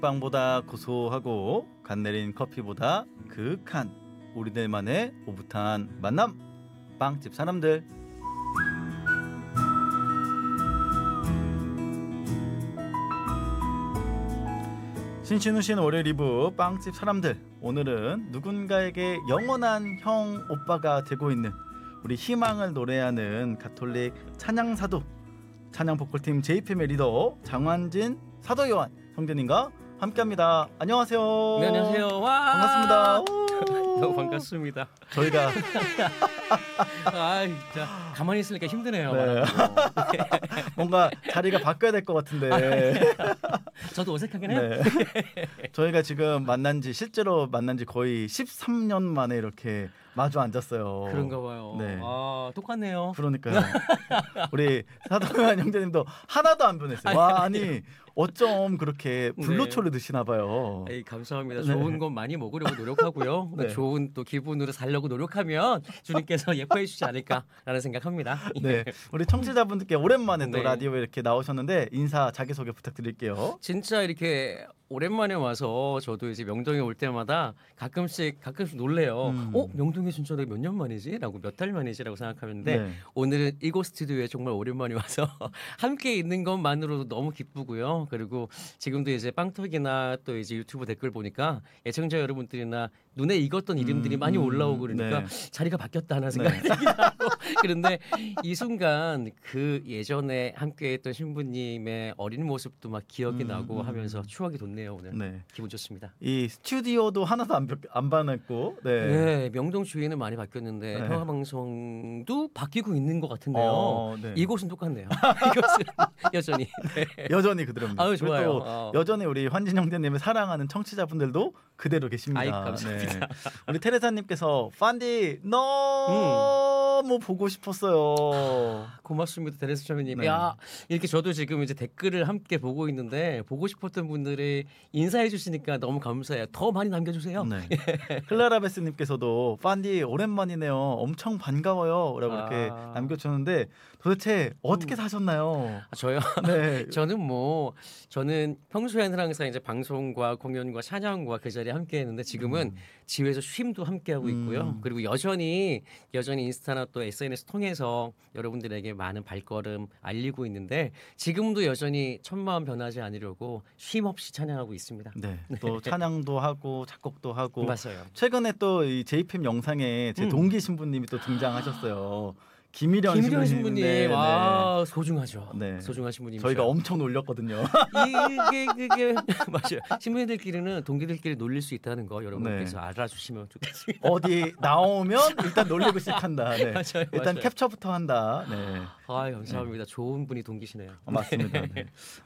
빵보다 고소하고 간 내린 커피보다 그윽한 우리들만의 오붓한 만남, 빵집 사람들. 신신우신 월요일 2부 빵집 사람들. 오늘은 누군가에게 영원한 형 오빠가 되고 있는 우리 희망을 노래하는 가톨릭 찬양사도 찬양 보컬팀 JPM의 리더 장환진 사도요한 형제님과 함께합니다. 안녕하세요. 네, 안녕하세요. 와, 반갑습니다. 너무 반갑습니다. 저희가 아, 진짜 가만히 있으니까 힘드네요. 네. 뭔가 자리가 바뀌어야 될 것 같은데. 저도 어색하긴 해요. 네. 저희가 지금 실제로 만난 지 거의 13년 만에 이렇게 마주 앉았어요. 그런가 봐요. 네. 아, 똑같네요. 그러니까요. 우리 사도요한 형제님도 하나도 안 변했어요. 와, 아니 어쩜 그렇게 불로초를 드시나 봐요. 에이, 감사합니다. 네. 좋은 것 많이 먹으려고 노력하고요. 네. 좋은 또 기분으로 살려고 노력하면 주님께서 예뻐해 주지 않을까라는 생각합니다. 네, 우리 청취자분들께 오랜만에 또 네. 라디오에 이렇게 나오셨는데 인사 자기소개 부탁드릴게요. 진짜 이렇게 오랜만에 와서 저도 이제 명동에 올 때마다 가끔씩 놀래요. 명동에 진짜 내가 몇 년 만이지? 라고 몇 달 만이지? 라고 생각하는데 네. 오늘은 이곳 스튜디오에 정말 오랜만에 와서 함께 있는 것만으로도 너무 기쁘고요. 그리고 지금도 이제 빵톡이나 또 이제 유튜브 댓글 보니까 애청자 여러분들이나 눈에 익었던 이름들이 많이 올라오고 그러니까 네. 자리가 바뀌었다 하는 생각이 들기도 하고 그런데 이 순간 그 예전에 함께했던 신부님의 어린 모습도 막 기억이 나고 하면서 추억이 돋네요. 오늘 네. 기분 좋습니다. 이 스튜디오도 하나도 안 변했고, 네. 네, 명동 주위는 많이 바뀌었는데 네. 평화방송도 바뀌고 있는 것 같은데요. 네. 이곳은 똑같네요. 이곳은 여전히 네. 여전히 그대로입니다. 아유, 그리고 좋아요. 또 여전히 우리 환진 형제님을 사랑하는 청취자분들도 그대로 계십니다. 아이, 감사합니다. 네. 우리 테레사님께서 판디 너무 보고 싶었어요. 고맙습니다, 데레스 차미님. 네. 야, 이렇게 저도 지금 이제 댓글을 함께 보고 있는데 보고 싶었던 분들이 인사해 주시니까 너무 감사해요. 더 많이 남겨주세요. 네. 클라라베스님께서도 판디 오랜만이네요. 엄청 반가워요라고 이렇게 남겨주셨는데 도대체 어떻게 사셨나요? 아, 저요? 네. 저는 평소에는 항상 이제 방송과 공연과 찬양과 그 자리에 함께했는데 지금은 집에서 쉼도 함께하고 있고요. 그리고 여전히 인스타나 또 SNS 통해서 여러분들에게 많은 발걸음 알리고 있는데 지금도 여전히 첫마음 변하지 않으려고 쉼 없이 찬양하고 있습니다. 네. 또 찬양도 하고 작곡도 하고. 맞아요. 최근에 또 이 JPM 영상에 제 동기 신부님이 또 등장하셨어요. 김일현 신부님, 네, 와, 소중하죠. 네. 소중한 신부님. 저희가 엄청 놀렸거든요. 이게 맞아요. 신부님들끼리는 동기들끼리 놀릴 수 있다는 거 여러분께서 알아주시면 좋겠습니다. 어디 나오면 일단 놀리고 시작한다. 네. 맞아요, 일단 맞아요. 캡처부터 한다. 네. 아, 감사합니다. 좋은 분이 동기시네요. 맞습니다. 네.